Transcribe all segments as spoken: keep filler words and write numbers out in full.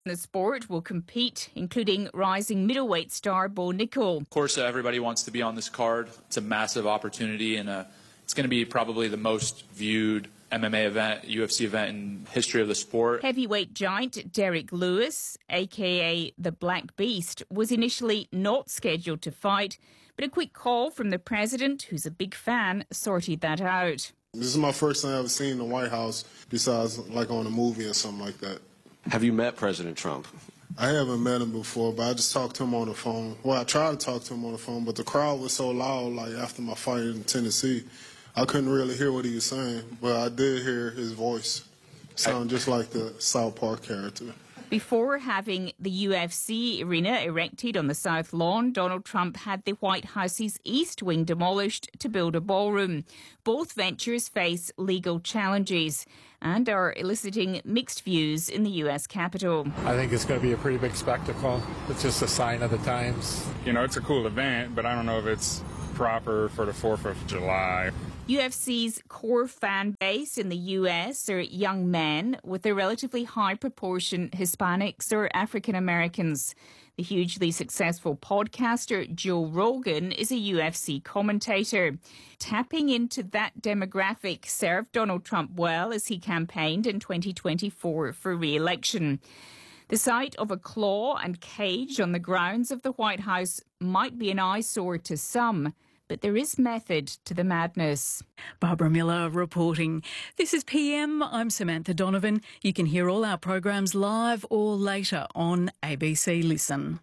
The sport will compete, including rising middleweight star Bo Nickel. Of course, uh, everybody wants to be on this card. It's a massive opportunity, and uh, it's going to be probably the most viewed M M A event, U F C event in history of the sport. Heavyweight giant Derek Lewis, a k a the Black Beast, was initially not scheduled to fight, but a quick call from the president, who's a big fan, sorted that out. This is my first time I've seen the White House, besides like on a movie or something like that. Have you met President Trump? I haven't met him before, but I just talked to him on the phone. Well, I tried to talk to him on the phone, but the crowd was so loud, like after my fight in Tennessee, I couldn't really hear what he was saying, but I did hear his voice sound just like the South Park character. Before having the U F C arena erected on the South Lawn, Donald Trump had the White House's East Wing demolished to build a ballroom. Both ventures face legal challenges and are eliciting mixed views in the U S Capitol. I think it's going to be a pretty big spectacle. It's just a sign of the times. You know, it's a cool event, but I don't know if it's proper for the fourth of July. U F C's core fan base in the U S are young men with a relatively high proportion Hispanics or African Americans. The hugely successful podcaster Joe Rogan is a U F C commentator. Tapping into that demographic served Donald Trump well as he campaigned in twenty twenty-four for re-election. The sight of a claw and cage on the grounds of the White House might be an eyesore to some, but there is method to the madness. Barbara Miller reporting. This is P M. I'm Samantha Donovan. You can hear all our programs live or later on A B C Listen.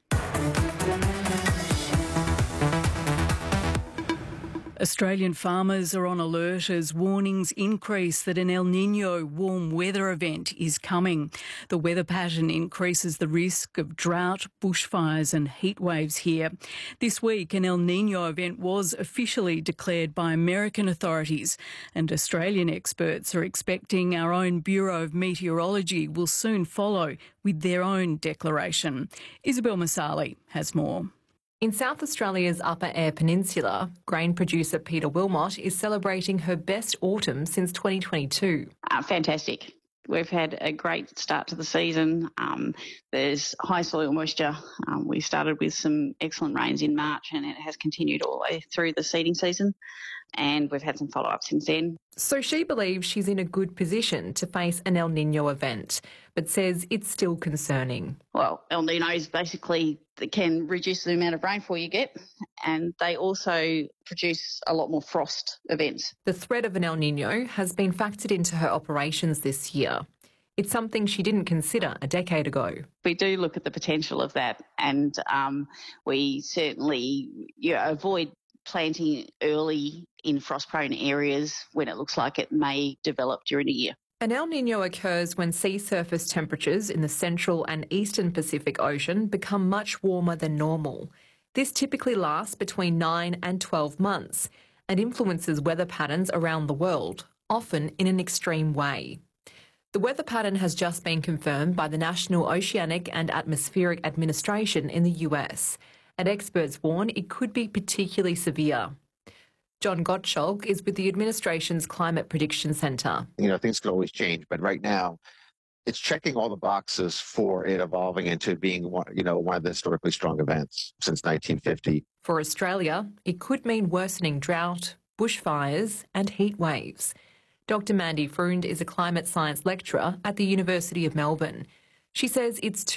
Australian farmers are on alert as warnings increase that an El Niño warm weather event is coming. The weather pattern increases the risk of drought, bushfires and heat waves here. This week, an El Niño event was officially declared by American authorities, and Australian experts are expecting our own Bureau of Meteorology will soon follow with their own declaration. Isabel Masali has more. In South Australia's Upper Eyre Peninsula, grain producer Peter Wilmot is celebrating her best autumn since twenty twenty-two. Uh, fantastic. We've had a great start to the season. Um, there's high soil moisture. Um, we started with some excellent rains in March and it has continued all the way through the seeding season. And we've had some follow-up since then. So she believes she's in a good position to face an El Niño event, but says it's still concerning. Well, El Niños basically can reduce the amount of rainfall you get, and they also produce a lot more frost events. The threat of an El Niño has been factored into her operations this year. It's something she didn't consider a decade ago. We do look at the potential of that, and um, we certainly you know, avoid planting early in frost-prone areas when it looks like it may develop during the year. An El Niño occurs when sea surface temperatures in the central and eastern Pacific Ocean become much warmer than normal. This typically lasts between nine and twelve months and influences weather patterns around the world, often in an extreme way. The weather pattern has just been confirmed by the National Oceanic and Atmospheric Administration in the U S, and experts warn it could be particularly severe. John Gottschalk is with the administration's Climate Prediction Centre. You know, things could always change, but right now it's checking all the boxes for it evolving into being, one, you know, one of the historically strong events since nineteen fifty. For Australia, it could mean worsening drought, bushfires and heat waves. Doctor Mandy Freund is a climate science lecturer at the University of Melbourne. She says it's too